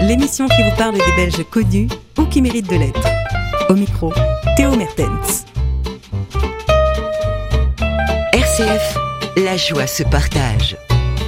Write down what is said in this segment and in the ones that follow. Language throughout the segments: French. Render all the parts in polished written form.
l'émission qui vous parle des Belges connus ou qui méritent de l'être. Au micro, Théo Mertens. RCF, la joie se partage.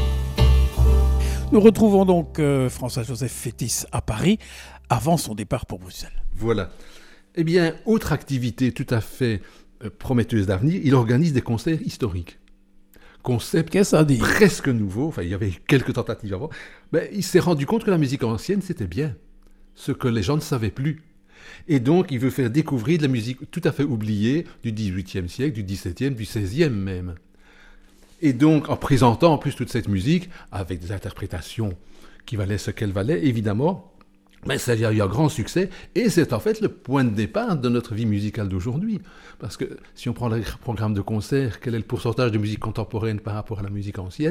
Nous retrouvons donc François-Joseph Fétis à Paris, avant son départ pour Bruxelles. Voilà. Eh bien, autre activité tout à fait prometteuse d'avenir, il organise des concerts historiques. Concept presque nouveau, enfin il y avait quelques tentatives avant, mais il s'est rendu compte que la musique ancienne c'était bien, ce que les gens ne savaient plus. Et donc il veut faire découvrir de la musique tout à fait oubliée du XVIIIe siècle, du XVIIe, du XVIe même. Et donc en présentant en plus toute cette musique, avec des interprétations qui valaient ce qu'elles valaient, évidemment, mais ça a eu un grand succès, et c'est en fait le point de départ de notre vie musicale d'aujourd'hui. Parce que si on prend le programme de concert, quel est le pourcentage de musique contemporaine par rapport à la musique ancienne ?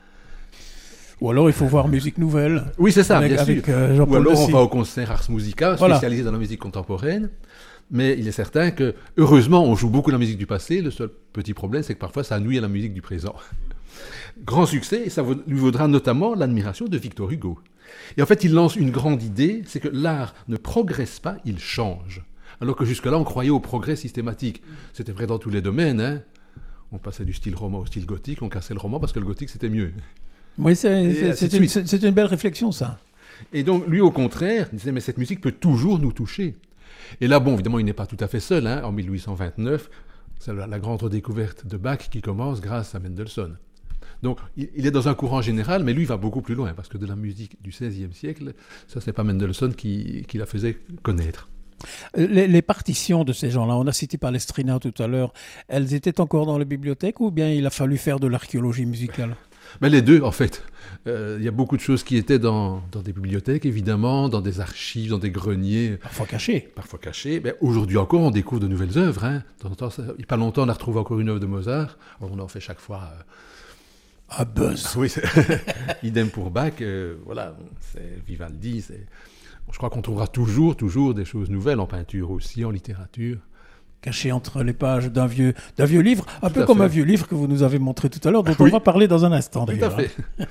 Ou alors il faut voir musique nouvelle. Oui, c'est ça, bien sûr. Ou alors on va au concert Ars Musica, spécialisé dans la musique contemporaine. Mais il est certain que, heureusement, on joue beaucoup la musique du passé. Le seul petit problème, c'est que parfois ça nuit à la musique du présent. Grand succès, et ça lui vaudra notamment l'admiration de Victor Hugo. Et en fait, il lance une grande idée, c'est que l'art ne progresse pas, il change. Alors que jusque-là, on croyait au progrès systématique. C'était vrai dans tous les domaines, hein. On passait du style roman au style gothique, on cassait le roman parce que le gothique, c'était mieux. Oui, c'est une belle réflexion, ça. Et donc, lui, au contraire, il disait, mais cette musique peut toujours nous toucher. Et là, bon, évidemment, il n'est pas tout à fait seul, hein. En 1829, c'est la grande redécouverte de Bach qui commence grâce à Mendelssohn. Donc, il est dans un courant général, mais lui, il va beaucoup plus loin, parce que de la musique du XVIe siècle, ça, c'est pas Mendelssohn qui la faisait connaître. Les partitions de ces gens-là, on a cité Palestrina tout à l'heure, elles étaient encore dans les bibliothèques ou bien il a fallu faire de l'archéologie musicale ? Ben les deux, en fait. Il y a beaucoup de choses qui étaient dans des bibliothèques, évidemment, dans des archives, dans des greniers. Parfois cachées. Ben, aujourd'hui encore, on découvre de nouvelles œuvres. Hein. Il n'y a pas longtemps, on a retrouvé encore une œuvre de Mozart. Alors, on en fait chaque fois... un buzz. Oui, idem pour Bach. Voilà, c'est Vivaldi. Je crois qu'on trouvera toujours des choses nouvelles en peinture aussi, en littérature. Caché entre les pages d'un vieux livre, un peu comme un vieux livre que vous nous avez montré tout à l'heure, dont on va parler dans un instant d'ailleurs. Tout à fait.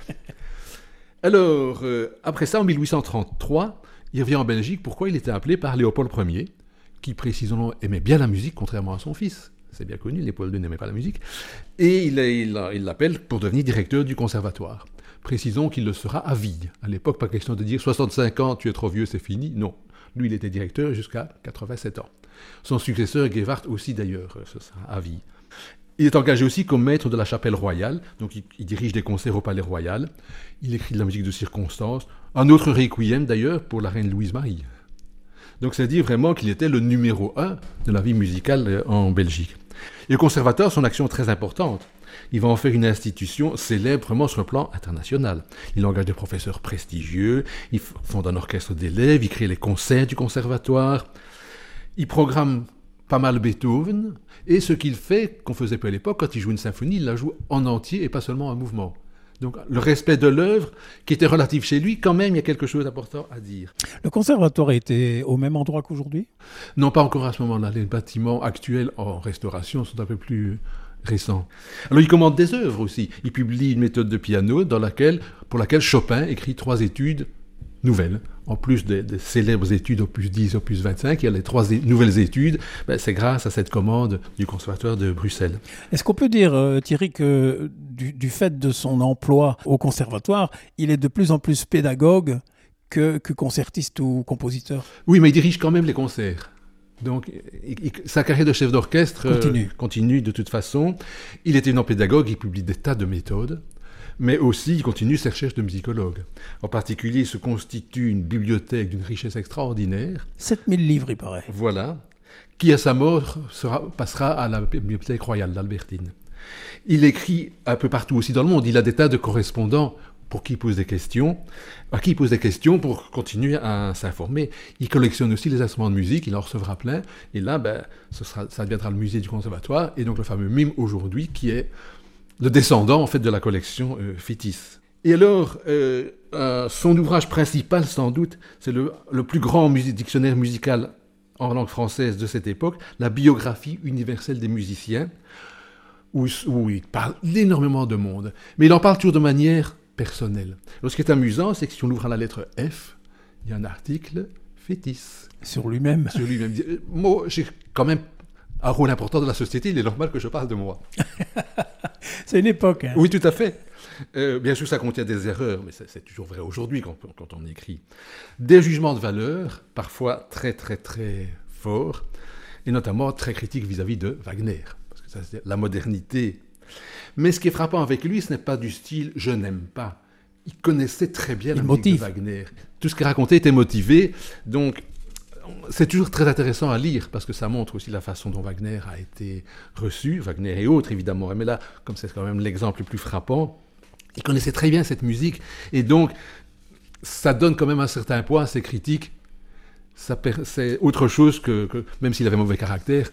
Alors, après ça, en 1833, il revient en Belgique. Pourquoi il était appelé par Léopold Ier, qui précisément aimait bien la musique, contrairement à son fils. C'est bien connu, Léopold II n'aimait pas la musique. Et il l'appelle pour devenir directeur du conservatoire. Précisons qu'il le sera à vie. À l'époque, pas question de dire 65 ans, tu es trop vieux, c'est fini. Non. Lui, il était directeur jusqu'à 87 ans. Son successeur, Gewart, aussi d'ailleurs, ce sera à vie. Il est engagé aussi comme maître de la chapelle royale, donc il dirige des concerts au Palais Royal. Il écrit de la musique de circonstance, un autre requiem d'ailleurs pour la reine Louise-Marie. Donc c'est dire vraiment qu'il était le numéro 1 de la vie musicale en Belgique. Et le conservatoire, son action est très importante. Il va en faire une institution célèbre vraiment sur le plan international. Il engage des professeurs prestigieux, il fonde un orchestre d'élèves, il crée les concerts du conservatoire, il programme pas mal Beethoven, et ce qu'il fait, qu'on faisait peu à l'époque, quand il joue une symphonie, il la joue en entier et pas seulement un mouvement. Donc le respect de l'œuvre, qui était relatif chez lui, quand même, il y a quelque chose d'important à dire. Le conservatoire était au même endroit qu'aujourd'hui ? Non, pas encore à ce moment-là. Les bâtiments actuels en restauration sont un peu plus récents. Alors il commande des œuvres aussi. Il publie une méthode de piano pour laquelle Chopin écrit 3 études nouvelles. En plus des célèbres études opus 10, opus 25, il y a les 3 nouvelles études. C'est grâce à cette commande du conservatoire de Bruxelles. Est-ce qu'on peut dire, Thierry, que du fait de son emploi au conservatoire, il est de plus en plus pédagogue que concertiste ou compositeur ? Oui, mais il dirige quand même les concerts. Donc, sa carrière de chef d'orchestre continue de toute façon. Il était un pédagogue, il publie des tas de méthodes. Mais aussi, il continue ses recherches de musicologue. En particulier, il se constitue une bibliothèque d'une richesse extraordinaire. 7000 livres, il paraît. Voilà. Qui, à sa mort, passera à la Bibliothèque royale d'Albertine. Il écrit un peu partout aussi dans le monde. Il a des tas de correspondants à qui il pose des questions pour continuer à s'informer. Il collectionne aussi les instruments de musique, il en recevra plein. Et là, ça deviendra le musée du conservatoire. Et donc le fameux MIM aujourd'hui, qui est le descendant en fait de la collection Fétis. Et alors, son ouvrage principal, sans doute, c'est le plus grand dictionnaire musical en langue française de cette époque, la biographie universelle des musiciens, où il parle d'énormément de monde. Mais il en parle toujours de manière personnelle. Alors, ce qui est amusant, c'est que si on ouvre à la lettre F, il y a un article Fétis Sur lui-même. sur lui-même. Moi, j'ai quand même un rôle important dans la société, il est normal que je parle de moi. C'est une époque. Hein. Oui, tout à fait. Bien sûr, ça contient des erreurs, mais c'est toujours vrai aujourd'hui quand on écrit. Des jugements de valeur, parfois très, très, très forts, et notamment très critiques vis-à-vis de Wagner, parce que ça, c'est la modernité. Mais ce qui est frappant avec lui, ce n'est pas du style « je n'aime pas ». Il connaissait très bien la musique de Wagner. Tout ce qu'il racontait était motivé, donc c'est toujours très intéressant à lire, parce que ça montre aussi la façon dont Wagner a été reçu, Wagner et autres évidemment, mais là, comme c'est quand même l'exemple le plus frappant, il connaissait très bien cette musique, et donc ça donne quand même un certain poids à ses critiques. C'est autre chose que même s'il avait mauvais caractère,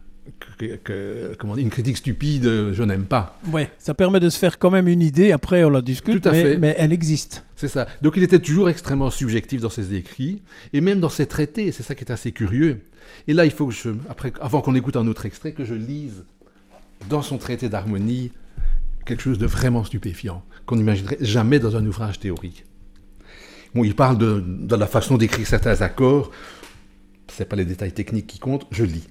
comment dire, une critique stupide, je n'aime pas. Ouais, ça permet de se faire quand même une idée, après on la discute, Tout à fait. Mais elle existe. C'est ça. Donc il était toujours extrêmement subjectif dans ses écrits, et même dans ses traités, c'est ça qui est assez curieux. Et là, il faut que avant qu'on écoute un autre extrait, que je lise dans son traité d'harmonie quelque chose de vraiment stupéfiant, qu'on n'imaginerait jamais dans un ouvrage théorique. Bon, il parle de la façon d'écrire certains accords, c'est pas les détails techniques qui comptent, je lis.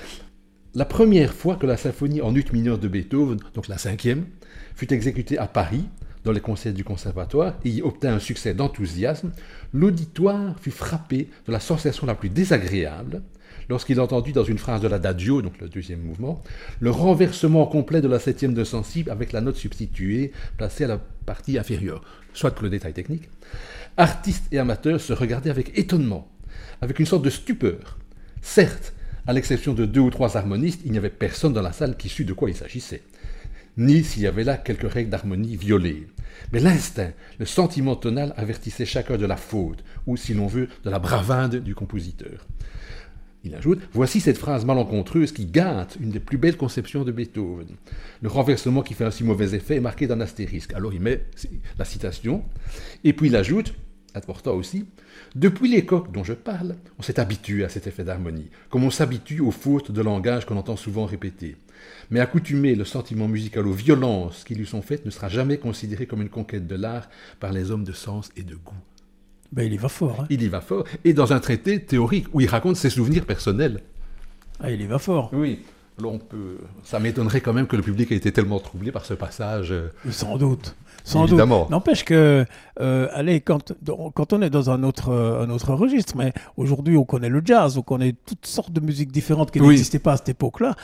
La première fois que la symphonie en ut mineur de Beethoven, donc la 5e, fut exécutée à Paris, dans les concerts du conservatoire, et y obtint un succès d'enthousiasme, l'auditoire fut frappé de la sensation la plus désagréable lorsqu'il entendit dans une phrase de l'adagio, donc le 2e mouvement, le renversement complet de la 7e de sensible avec la note substituée placée à la partie inférieure. Soit pour le détail technique. Artistes et amateurs se regardaient avec étonnement, avec une sorte de stupeur. Certes, à l'exception de 2 ou 3 harmonistes, il n'y avait personne dans la salle qui sût de quoi il s'agissait, ni s'il y avait là quelques règles d'harmonie violées. Mais l'instinct, le sentiment tonal avertissait chacun de la faute, ou si l'on veut, de la bravade du compositeur. Il ajoute « Voici cette phrase malencontreuse qui gâte une des plus belles conceptions de Beethoven. Le renversement qui fait un si mauvais effet est marqué d'un astérisque. » Alors il met la citation, et puis il ajoute, important aussi, « Depuis l'époque dont je parle, on s'est habitué à cet effet d'harmonie, comme on s'habitue aux fautes de langage qu'on entend souvent répéter. Mais accoutumer le sentiment musical aux violences qui lui sont faites ne sera jamais considéré comme une conquête de l'art par les hommes de sens et de goût. » Ben, il y va fort. Hein. Il y va fort, et dans un traité théorique où il raconte ses souvenirs personnels. Ah, il y va fort. Oui, alors ça m'étonnerait quand même que le public ait été tellement troublé par ce passage. Sans doute. Sans Évidemment. doute. N'empêche que, allez, quand on est dans un autre registre, mais aujourd'hui on connaît le jazz, on connaît toutes sortes de musiques différentes qui n'existaient pas à cette époque-là,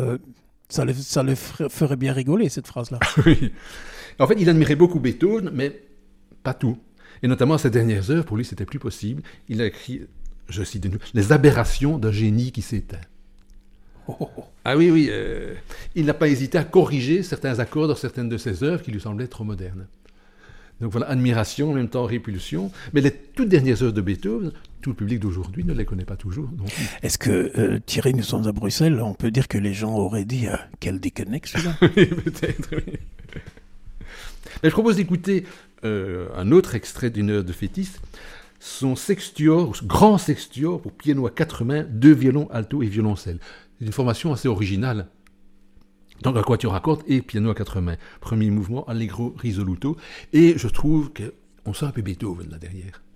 ça les ferait bien rigoler, cette phrase-là. Oui. En fait, il admirait beaucoup Beethoven, mais pas tout. Et notamment à ses dernières œuvres, pour lui, c'était plus possible. Il a écrit, je cite de nouveau, « Les aberrations d'un génie qui s'éteint ». Ah oui, il n'a pas hésité à corriger certains accords dans certaines de ses œuvres qui lui semblaient trop modernes. Donc voilà, admiration, en même temps répulsion. Mais les toutes dernières œuvres de Beethoven, tout le public d'aujourd'hui ne les connaît pas toujours. Donc... Est-ce que, Thierry, nous sommes à Bruxelles, on peut dire que les gens auraient dit « Quel déconnect celui-là » Oui, peut-être, oui. Mais je propose d'écouter un autre extrait d'une œuvre de Fétis, son sextuor, grand sextuor pour piano à 4 mains, 2 violons, alto et violoncelle. C'est une formation assez originale. Donc un quatuor à cordes et piano à 4 mains. Premier mouvement, allegro risoluto. Et je trouve qu'on sent un peu Beethoven là derrière.